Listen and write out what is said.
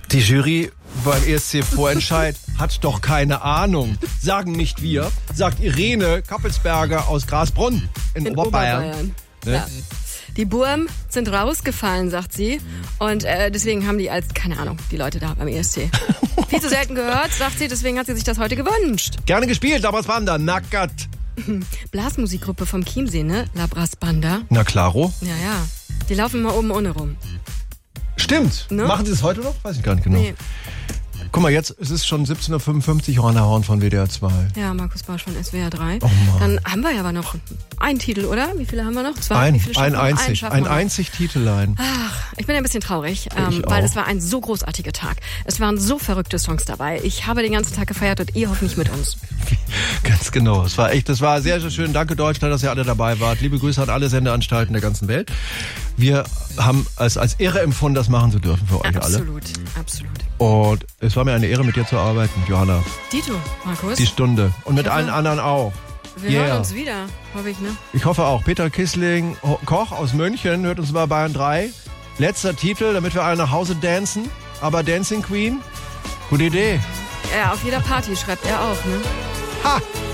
Die Jury beim ESC-Vorentscheid hat doch keine Ahnung. Sagen nicht wir, sagt Irene Kappelsberger aus Grasbrunn in Oberbayern. Ne? Ja. Die Burm sind rausgefallen, sagt sie. Und deswegen haben die keine Ahnung, die Leute da beim ESC. Viel zu selten gehört, sagt sie, deswegen hat sie sich das heute gewünscht. Gerne gespielt, La Brass Banda, Nackert. Blasmusikgruppe vom Chiemsee, ne? La Brass Banda. Na claro. Ja. Die laufen mal oben ohne rum. Stimmt. Ne? Machen sie das heute noch? Weiß ich gar nicht genau. Nee. Guck mal, jetzt es ist schon 17.55 Uhr, Johanna Horn von WDR 2. Ja, Markus Bausch von SWR 3. Oh Mann. Dann haben wir ja aber noch einen Titel, oder? Wie viele haben wir noch? Ein einzig Titelein. Ach, ich bin ein bisschen traurig, weil es war ein so großartiger Tag. Es waren so verrückte Songs dabei. Ich habe den ganzen Tag gefeiert und ihr hoffentlich mit uns. Ganz genau. Das war sehr, sehr schön. Danke Deutschland, dass ihr alle dabei wart. Liebe Grüße an alle Sendeanstalten der ganzen Welt. Wir haben es als Ehre empfunden, das machen zu dürfen für euch alle. Absolut. Und es war mir eine Ehre, mit dir zu arbeiten, Johanna. Dito, Markus. Die Stunde. Und mit allen anderen auch. Wir hören uns wieder, hoffe ich, ne? Ich hoffe auch. Peter Kissling, Koch aus München, hört uns bei Bayern 3. Letzter Titel, damit wir alle nach Hause dancen. Aber Dancing Queen, gute Idee. Ja, auf jeder Party schreibt er auch, ne? Ha!